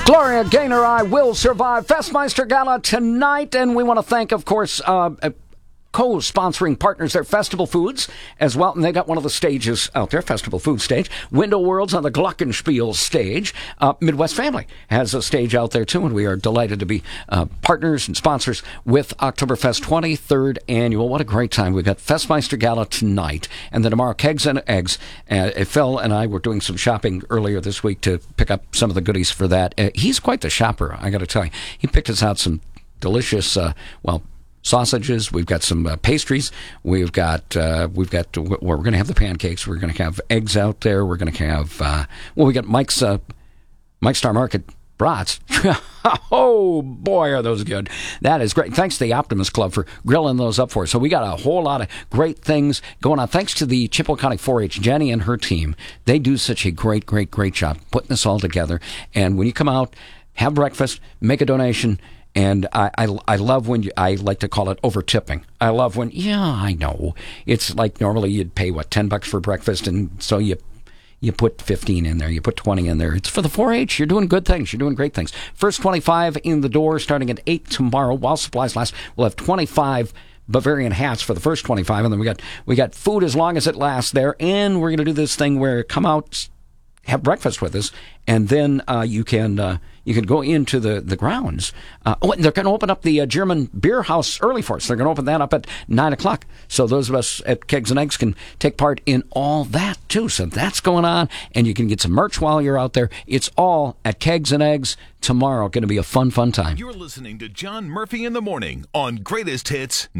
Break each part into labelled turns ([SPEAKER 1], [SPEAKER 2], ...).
[SPEAKER 1] Gloria Gaynor, I Will Survive. Festmeister Gala tonight, and we want to thank, of course, co-sponsoring partners there, Festival Foods as well, and they got one of the stages out there, Festival Food Stage. Window World's on the Glockenspiel stage. Midwest Family has a stage out there too, and we are delighted to be partners and sponsors with Oktoberfest 23rd Annual. What a great time. We've got Festmeister Gala tonight, and then tomorrow, Kegs and Eggs. Phil and I were doing some shopping earlier this week to pick up some of the goodies for that. He's quite the shopper, I got to tell you. He picked us out some delicious, sausages. We've got some pastries. We're going to have the pancakes. We're going to have eggs out there. We're going to have, we got Mike's Star Market brats. Oh, boy, are those good. That is great. Thanks to the Optimist Club for grilling those up for us. So we got a whole lot of great things going on. Thanks to the Chippewa County 4-H, Jenny and her team. They do such a great job putting this all together. And when you come out, have breakfast, make a donation. And I love when I like to call it over tipping. I love when, I know. It's like normally you'd pay, $10 for breakfast, and so you put 15 in there, you put 20 in there. It's for the 4-H. You're doing good things. You're doing great things. First 25 in the door, starting at 8 tomorrow. While supplies last, we'll have 25 Bavarian hats for the first 25, and then we got food as long as it lasts there. And we're going to do this thing where come out, have breakfast with us, and then you can go into the grounds. And they're going to open up the German beer house early for us. They're going to open that up at 9 o'clock. So those of us at Kegs and Eggs can take part in all that, too. So that's going on, and you can get some merch while you're out there. It's all at Kegs and Eggs tomorrow. Going to be a fun time.
[SPEAKER 2] You're listening to John Murphy in the Morning on Greatest Hits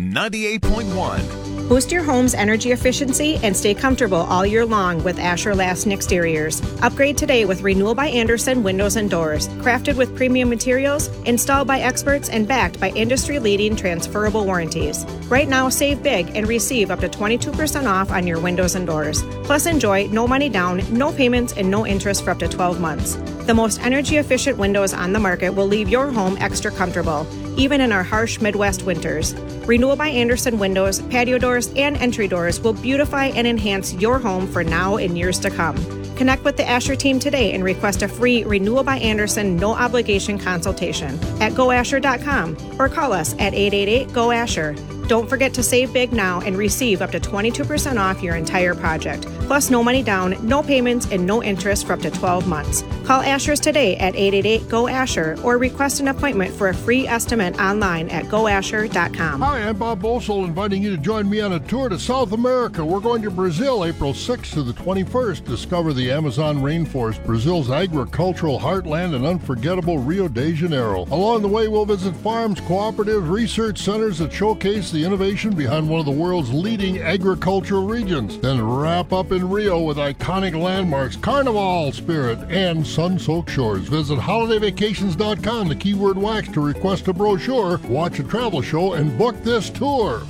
[SPEAKER 2] 98.1.
[SPEAKER 3] Boost your home's energy efficiency and stay comfortable all year long with Asher Lassen Exteriors. Upgrade today with Renewal by Andersen Windows and Doors. Crafted with premium materials, installed by experts, and backed by industry-leading transferable warranties. Right now, save big and receive up to 22% off on your windows and doors. Plus, enjoy no money down, no payments, and no interest for up to 12 months. The most energy-efficient windows on the market will leave your home extra comfortable, even in our harsh Midwest winters. Renewal by Andersen windows, patio doors, and entry doors will beautify and enhance your home for now and years to come. Connect with the Asher team today and request a free Renewal by Andersen no-obligation consultation at goasher.com or call us at 888-GO-ASHER. Don't forget to save big now and receive up to 22% off your entire project. Plus, no money down, no payments, and no interest for up to 12 months. Call Asher's today at 888-GO-ASHER or request an appointment for a free estimate online at goasher.com.
[SPEAKER 4] Hi, I'm Bob Bosel, inviting you to join me on a tour to South America. We're going to Brazil April 6th to the 21st. Discover the Amazon rainforest, Brazil's agricultural heartland, and unforgettable Rio de Janeiro. Along the way, we'll visit farms, cooperatives, research centers that showcase the innovation behind one of the world's leading agricultural regions. Then wrap up in Rio with iconic landmarks, Carnival spirit, and sun-soaked shores. Visit holidayvacations.com, the keyword wax, to request a brochure, watch a travel show, and book this tour.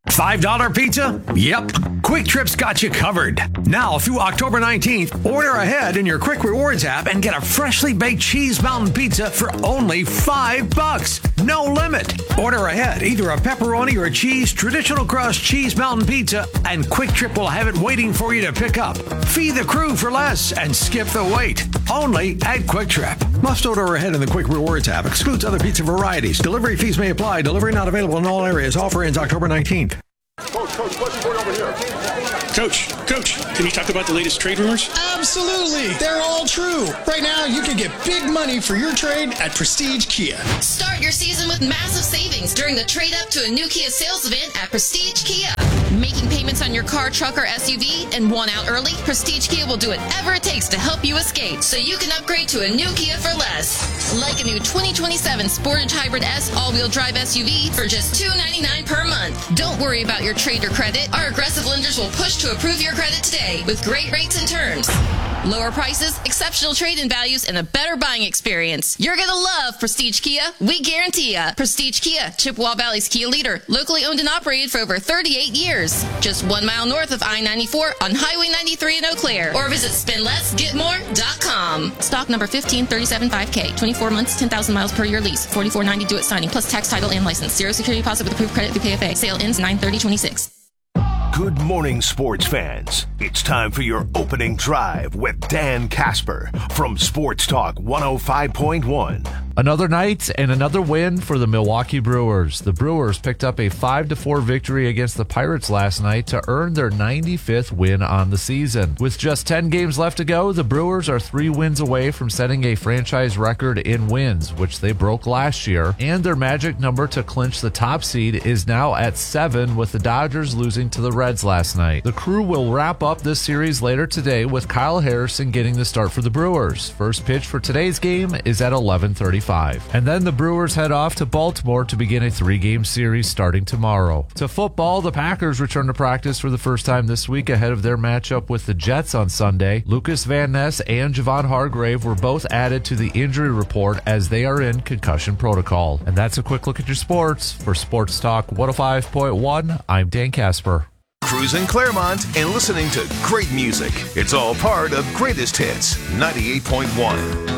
[SPEAKER 5] $5 pizza? Yep. Quick Trip's got you covered. Now through October 19th, order ahead in your Quick Rewards app and get a freshly baked cheese mountain pizza for only $5. No limit. Order ahead, either a pepperoni or a cheese traditional crust cheese mountain pizza, and Quick Trip will have it waiting for you to pick up. Feed the crew for less and skip the wait. Only at Quick Trip. Must order ahead in the Quick Rewards app. Excludes other pizza varieties. Delivery fees may apply. Delivery not available in all areas. Offer ends October 19th.
[SPEAKER 4] Coach, question for you over here.
[SPEAKER 6] Coach, can you talk about the latest trade rumors?
[SPEAKER 7] Absolutely. They're all true. Right now, you can get big money for your trade at Prestige Kia.
[SPEAKER 8] Start your season with massive savings during the trade up to a new Kia sales event at Prestige Kia. Making payments on your car, truck, or SUV and want out early? Prestige Kia will do whatever it takes to help you escape so you can upgrade to a new Kia for less. Like a new 2027 Sportage Hybrid S all-wheel drive SUV for just $299 per month. Don't worry about your trade or credit. Our aggressive lenders will push to approve your credit today with great rates and terms. Lower prices, exceptional trade-in values, and a better buying experience. You're going to love Prestige Kia. We guarantee ya. Prestige Kia, Chippewa Valley's Kia leader. Locally owned and operated for over 38 years. Just 1 mile north of I-94 on Highway 93 in Eau Claire. Or visit spendlessgetmore.com. Stock number 15375K. 24 months, 10,000 miles per year lease. $44.90 due at signing, plus tax, title, and license. Zero security deposit with approved credit through KFA. Sale ends 9/30/26.
[SPEAKER 2] Good morning, sports fans. It's time for your opening drive with Dan Casper from Sports Talk 105.1.
[SPEAKER 9] Another night and another win for the Milwaukee Brewers. The Brewers picked up a 5-4 victory against the Pirates last night to earn their 95th win on the season. With just 10 games left to go, the Brewers are 3 wins away from setting a franchise record in wins, which they broke last year, and their magic number to clinch the top seed is now at 7, with the Dodgers losing to the Reds last night. The Crew will wrap up this series later today with Kyle Harrison getting the start for the Brewers. First pitch for today's game is at 11:35. And then the Brewers head off to Baltimore to begin a 3-game series starting tomorrow. To football, the Packers return to practice for the first time this week ahead of their matchup with the Jets on Sunday. Lucas Van Ness and Javon Hargrave were both added to the injury report as they are in concussion protocol. And that's a quick look at your sports. For Sports Talk 105.1, I'm Dan Casper.
[SPEAKER 2] Cruising Claremont and listening to great music. It's all part of Greatest Hits 98.1.